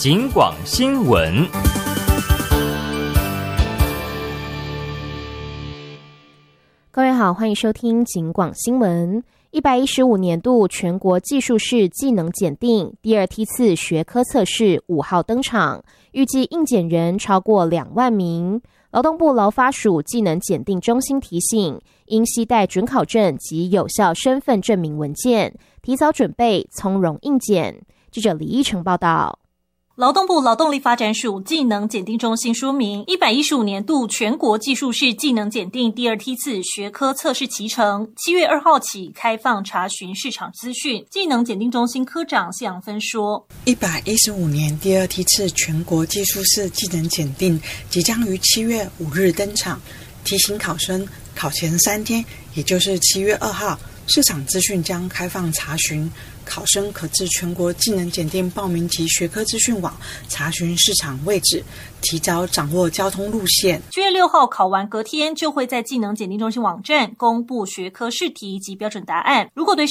警广新闻。 各位好，欢迎收听警广新闻。115年度全国技术士技能检定第二梯次学科测试5号登场，预计应检人超过2万名。劳动部劳发署技能检定中心提醒，应携带准考证及有效身份证明文件，提早准备，从容应检。记者李依成报道。 劳动部劳动力发展署技能检定中心说明，115年度全国技术士技能检定第二梯次学科测试期程7月2号起开放查询市场资讯。技能检定中心科长谢阳芬说 ，115年第二梯次全国技术士技能检定即将于7月5日登场，提醒考生考前3天，也就是7月2号，市场资讯将开放查询。考生可至全国技能检定报名及学科资讯网查询市场位置，提早掌握交通路线。 7月6号考完隔天就会在技能检定中心网站公布学科试题及标准答案。如果对